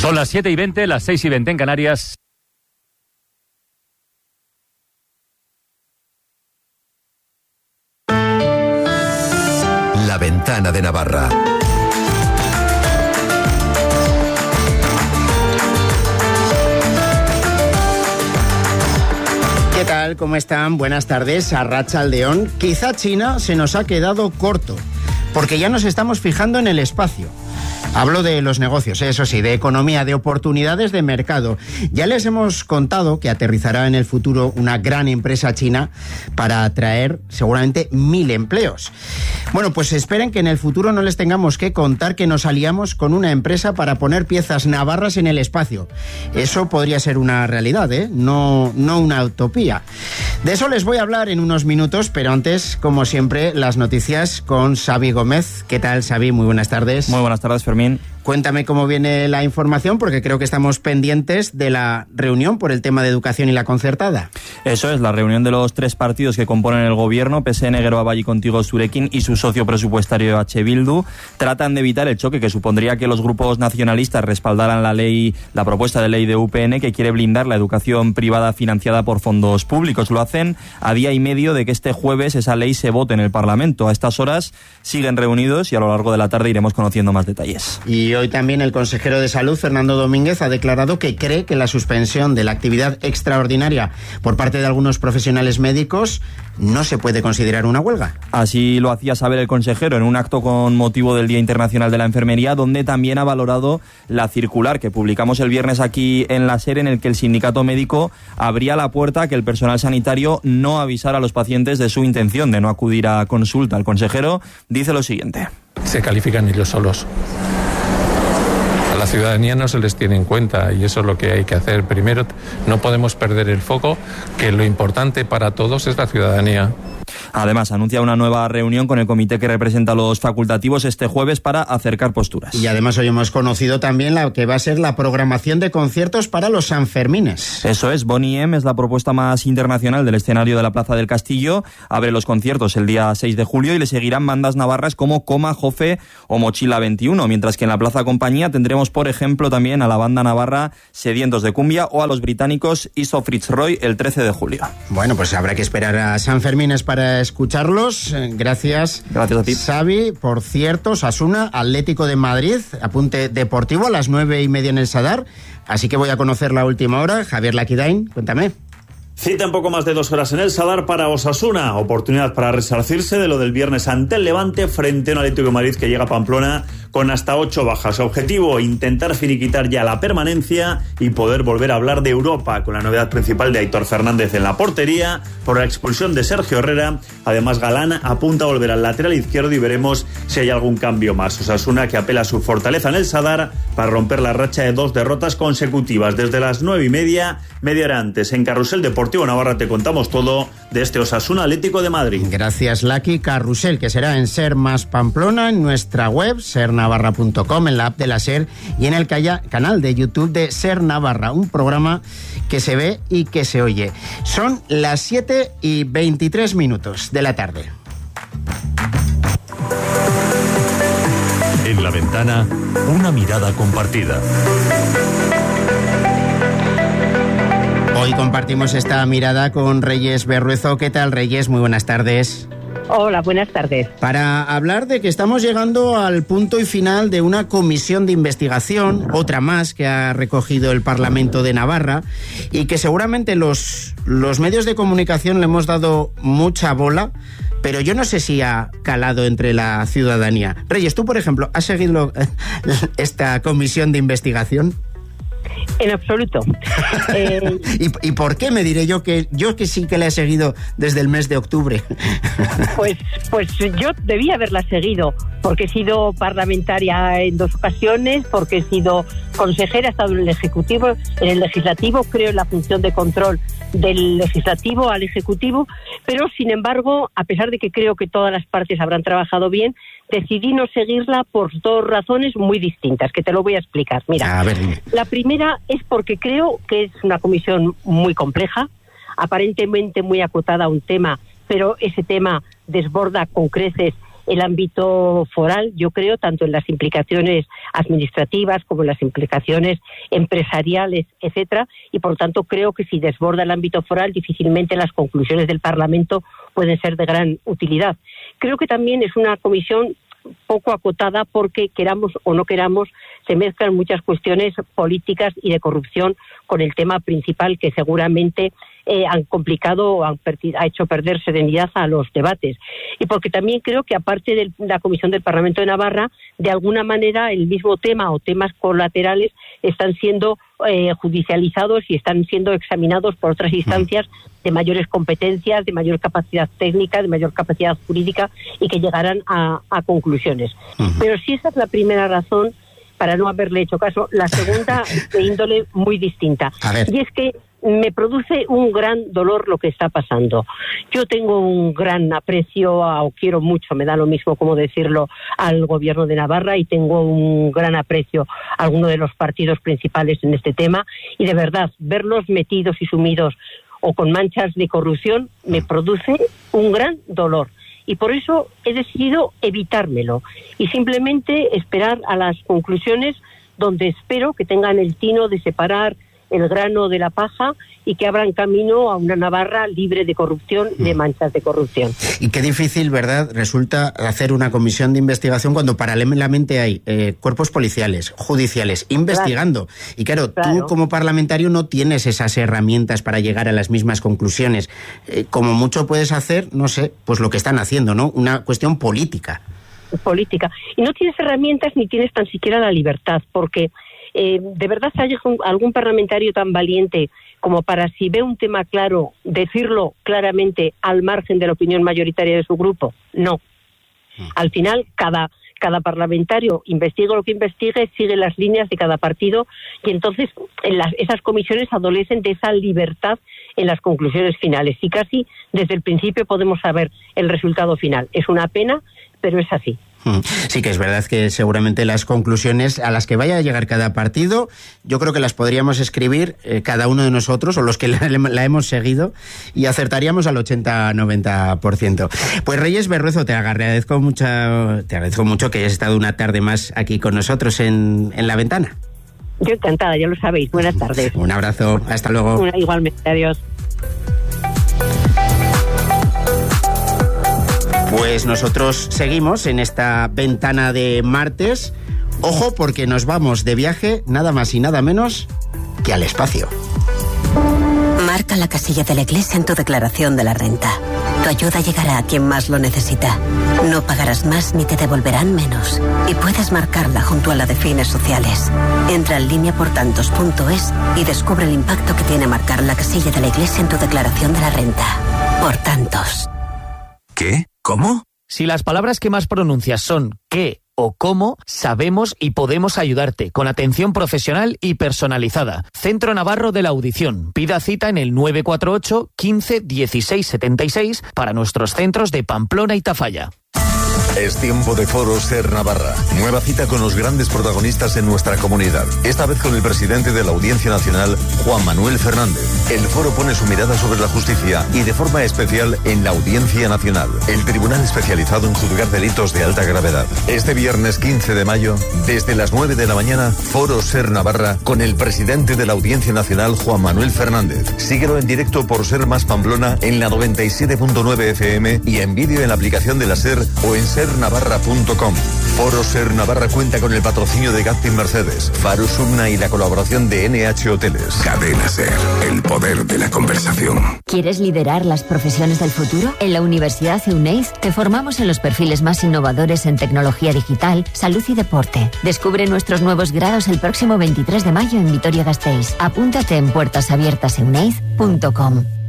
Son las 7:20, las 6:20 en Canarias. La Ventana de Navarra. ¿Qué tal? ¿Cómo están? Buenas tardes. Arratsaldeón. Quizá China se nos ha quedado corto, porque ya nos estamos fijando en el espacio. Hablo de los negocios, eso sí, de economía, de oportunidades de mercado. Ya les hemos contado que aterrizará en el futuro una gran empresa china para atraer seguramente 1.000 empleos. Bueno, pues esperen que en el futuro no les tengamos que contar que nos aliamos con una empresa para poner piezas navarras en el espacio. Eso podría ser una realidad, no una utopía. De eso les voy a hablar en unos minutos, pero antes, como siempre, las noticias con Xavi Gómez. ¿Qué tal, Xavi? Muy buenas tardes. Muy buenas tardes, Fermín. Cuéntame cómo viene la información, porque creo que estamos pendientes de la reunión por el tema de educación y la concertada. Eso es, la reunión de los 3 partidos que componen el gobierno, PSN, Geroa Bai y Contigo Zurekin, y su socio presupuestario H. Bildu, tratan de evitar el choque que supondría que los grupos nacionalistas respaldaran la propuesta de ley de UPN que quiere blindar la educación privada financiada por fondos públicos. Lo hacen a día y medio de que este jueves esa ley se vote en el Parlamento. A estas horas siguen reunidos y a lo largo de la tarde iremos conociendo más detalles. Y hoy también el consejero de Salud, Fernando Domínguez, ha declarado que cree que la suspensión de la actividad extraordinaria por parte de algunos profesionales médicos no se puede considerar una huelga. Así lo hacía saber el consejero en un acto con motivo del Día Internacional de la Enfermería, donde también ha valorado la circular que publicamos el viernes aquí en la SER, en el que el sindicato médico abría la puerta a que el personal sanitario no avisara a los pacientes de su intención de no acudir a consulta. El consejero dice lo siguiente. Se califican ellos solos. A la ciudadanía no se les tiene en cuenta y eso es lo que hay que hacer. Primero, no podemos perder el foco, que lo importante para todos es la ciudadanía. Además, anuncia una nueva reunión con el comité que representa a los facultativos este jueves para acercar posturas. Y además hoy hemos conocido también la que va a ser la programación de conciertos para los Sanfermines. Eso es, Bonnie M es la propuesta más internacional del escenario de la Plaza del Castillo. Abre los conciertos el día 6 de julio y le seguirán bandas navarras como Coma, Jofe o Mochila 21, mientras que en la Plaza Compañía tendremos, por ejemplo, también a la banda navarra Sedientos de Cumbia o a los británicos Iso Fitzroy el 13 de julio. Bueno, pues habrá que esperar a Sanfermines para escucharlos. Gracias a ti, Xavi. Por cierto, Osasuna, Atlético de Madrid, apunte deportivo a las 9:30 en el Sadar, así que voy a conocer la última hora. Javier Laquidain, cuéntame. Cita en poco más de 2 horas en el Sadar para Osasuna. Oportunidad para resarcirse de lo del viernes ante el Levante frente a un Atlético de Madrid que llega a Pamplona con hasta 8 bajas. Objetivo, intentar finiquitar ya la permanencia y poder volver a hablar de Europa, con la novedad principal de Aitor Fernández en la portería por la expulsión de Sergio Herrera. Además, Galán apunta a volver al lateral izquierdo y veremos si hay algún cambio más. Osasuna que apela a su fortaleza en el Sadar para romper la racha de 2 derrotas consecutivas. Desde las 9:30, media hora antes, en Carrusel Deportivo Navarra te contamos todo de este Osasuna Atlético de Madrid. Gracias, Laki. Carrusel, que será en Ser Más Pamplona, en nuestra web, sernavarra.com, en la app de la SER y en el canal de YouTube de Ser Navarra, un programa que se ve y que se oye. Son las 7:23 de la tarde. En la ventana, una mirada compartida. Hoy compartimos esta mirada con Reyes Berruezo. ¿Qué tal, Reyes? Muy buenas tardes. Hola, buenas tardes. Para hablar de que estamos llegando al punto y final de una comisión de investigación, otra más que ha recogido el Parlamento de Navarra, y que seguramente los medios de comunicación le hemos dado mucha bola, pero yo no sé si ha calado entre la ciudadanía. Reyes, tú, por ejemplo, ¿has seguido esta comisión de investigación? En absoluto. ¿Y por qué? Me diré yo que sí que la he seguido desde el mes de octubre. Pues yo debía haberla seguido, porque he sido parlamentaria en 2 ocasiones, porque he sido consejera, he estado en el Ejecutivo, en el Legislativo, creo en la función de control del Legislativo al Ejecutivo, pero sin embargo, a pesar de que creo que todas las partes habrán trabajado bien, decidí no seguirla por 2 razones muy distintas, que te lo voy a explicar. Mira, a ver, dime. La primera es porque creo que es una comisión muy compleja, aparentemente muy acotada a un tema, pero ese tema desborda con creces el ámbito foral, yo creo, tanto en las implicaciones administrativas como en las implicaciones empresariales, etcétera, y por tanto creo que si desborda el ámbito foral, difícilmente las conclusiones del Parlamento pueden ser de gran utilidad. Creo que también es una comisión poco acotada porque, queramos o no queramos, se mezclan muchas cuestiones políticas y de corrupción con el tema principal que seguramente han complicado o ha hecho perder serenidad a los debates. Y porque también creo que, aparte de la Comisión del Parlamento de Navarra, de alguna manera el mismo tema o temas colaterales están siendo judicializados y están siendo examinados por otras instancias de mayores competencias, de mayor capacidad técnica, de mayor capacidad jurídica y que llegarán a conclusiones. Pero si esa es la primera razón para no haberle hecho caso, la segunda es de índole muy distinta. Y es que me produce un gran dolor lo que está pasando. Yo tengo un gran aprecio, o quiero mucho, me da lo mismo cómo decirlo, al gobierno de Navarra, y tengo un gran aprecio a alguno de los partidos principales en este tema, y de verdad, verlos metidos y sumidos o con manchas de corrupción me produce un gran dolor. Y por eso he decidido evitármelo y simplemente esperar a las conclusiones, donde espero que tengan el tino de separar el grano de la paja y que abran camino a una Navarra libre de corrupción y de manchas de corrupción. Y qué difícil, ¿verdad?, resulta hacer una comisión de investigación cuando paralelamente hay cuerpos policiales, judiciales, investigando. Claro. Y claro, tú como parlamentario no tienes esas herramientas para llegar a las mismas conclusiones. Como mucho puedes hacer, no sé, pues lo que están haciendo, ¿no? Una cuestión política. Política. Y no tienes herramientas ni tienes tan siquiera la libertad, porque de verdad hay algún parlamentario tan valiente como para, si ve un tema claro, decirlo claramente al margen de la opinión mayoritaria de su grupo. No. Al final, cada parlamentario, investigue lo que investigue, sigue las líneas de cada partido, y entonces esas comisiones adolecen de esa libertad en las conclusiones finales. Y casi desde el principio podemos saber el resultado final. Es una pena, pero es así. Sí, que es verdad que seguramente las conclusiones a las que vaya a llegar cada partido, yo creo que las podríamos escribir cada uno de nosotros o los que la hemos seguido, y acertaríamos al 80-90%. Pues Reyes Berruezo, te agradezco mucho que hayas estado una tarde más aquí con nosotros en La Ventana. Yo encantada, ya lo sabéis. Buenas tardes. Un abrazo, hasta luego. Igualmente, adiós. Pues nosotros seguimos en esta ventana de martes. Ojo, porque nos vamos de viaje nada más y nada menos que al espacio. Marca la casilla de la Iglesia en tu declaración de la renta. Tu ayuda llegará a quien más lo necesita. No pagarás más ni te devolverán menos. Y puedes marcarla junto a la de fines sociales. Entra en lineaportantos.es y descubre el impacto que tiene marcar la casilla de la Iglesia en tu declaración de la renta. Por tantos. ¿Qué? ¿Cómo? Si las palabras que más pronuncias son qué o cómo, sabemos y podemos ayudarte con atención profesional y personalizada. Centro Navarro de la Audición. Pida cita en el 948 15 16 76 para nuestros centros de Pamplona y Tafalla. Es tiempo de Foro Ser Navarra. Nueva cita con los grandes protagonistas en nuestra comunidad. Esta vez con el presidente de la Audiencia Nacional, Juan Manuel Fernández. El foro pone su mirada sobre la justicia y de forma especial en la Audiencia Nacional, el tribunal especializado en juzgar delitos de alta gravedad. Este viernes 15 de mayo, desde las 9 de la mañana, Foro Ser Navarra con el presidente de la Audiencia Nacional, Juan Manuel Fernández. Síguelo en directo por Ser Más Pamplona en la 97.9 FM y en vídeo en la aplicación de la Ser o en sernavarra.com. Foro Ser Navarra cuenta con el patrocinio de Gazpin Mercedes, Faro Sumna y la colaboración de NH Hoteles. Cadena Ser, el poder de la conversación. ¿Quieres liderar las profesiones del futuro? En la Universidad EUNEID te formamos en los perfiles más innovadores en tecnología digital, salud y deporte. Descubre nuestros nuevos grados el próximo 23 de mayo en Vitoria-Gasteiz. Apúntate en puertasabiertaseuneiz.com.